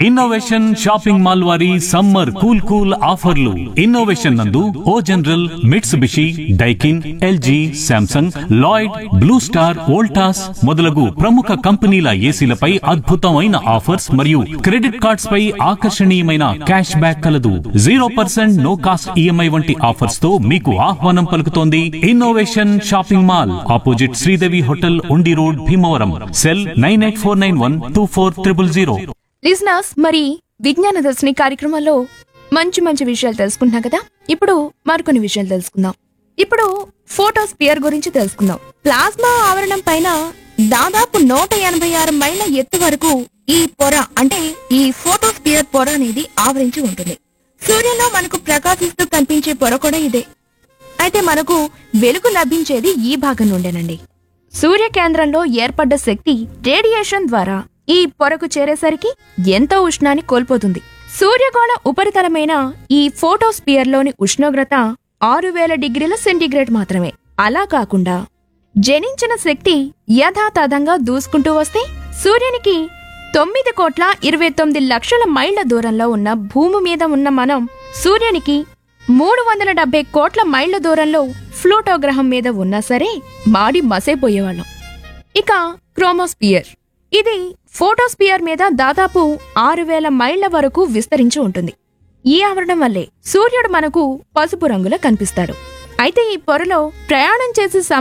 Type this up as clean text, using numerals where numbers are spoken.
Innovation shopping mall వారి summer cool ఆఫర్లు. Innovation నందు ఓ general, Mitsubishi, Daikin, LG, Samsung, Lloyd, blue star, Voltas మొదలగు ప్రముఖ కంపెనీల ఏసీలపై అద్భుతమైన ఆఫర్స్ మరియు క్రెడిట్ కార్డ్స్ పై ఆకర్షణీయమైన క్యాష్ బ్యాక్ కలదు. 0% నో కాస్ట్ ఈఎంఐ వంటి ఆఫర్స్ తో మీకు ఆహ్వానం పలుకుతోంది innovation shopping mall, opposite Sridevi hotel, ఉండి రోడ్, భీమవరం. సెల్ 9849124000. లిజనర్స్, మరి విజ్ఞాన దర్శిని కార్యక్రమంలో మంచి విషయాలు తెలుసుకుంటున్నాం కదా. ఇప్పుడు మరికొన్ని విషయాలు తెలుసుకుందాం. ఇప్పుడు ఫోటోస్పియర్ గురించి తెలుసుకుందాం. ప్లాస్మా ఆవరణం పైన దాదాపు 186 మైళ్ళ ఎత్తు వరకు ఈ పొర, అంటే ఈ ఫోటోస్పియర్ పొర అనేది ఆవరించి ఉంటుంది. సూర్యులో మనకు ప్రకాశిస్తూ కనిపించే పొర కూడా ఇదే. అయితే మనకు వెలుగు లభించేది ఈ భాగం నుండేనండి. సూర్య కేంద్రంలో ఏర్పడ్డ శక్తి రేడియేషన్ ద్వారా ఈ పొరకు చేరేసరికి ఎంతో ఉష్ణాన్ని కోల్పోతుంది. సూర్యగోళ ఉపరితలమైన ఈ ఫోటోస్పియర్ లోని ఉష్ణోగ్రత 6000 డిగ్రీల సెంటీగ్రేడ్ మాత్రమే. అలా కాకుండా జనించిన శక్తి యథాతథంగా దూసుకుంటూ వస్తే సూర్యునికి 9,29,00,000 మైళ్ల దూరంలో ఉన్న భూమి మీద ఉన్న మనం సూర్యునికి 370 కోట్ల మైళ్ల దూరంలో ప్లూటో గ్రహం మీద ఉన్నా సరే మాడి మసైపోయేవాళ్ళం. ఇక క్రోమోస్పియర్, ఇది ఫోటోస్పియర్ మీద దాదాపు 6000 మైళ్ల వరకు విస్తరించి ఉంటుంది. ఈ ఆవరణం వల్లే సూర్యుడు మనకు పసుపు రంగులో కనిపిస్తాడు. అయితే ఈ పొరలో ప్రయాణం చేసే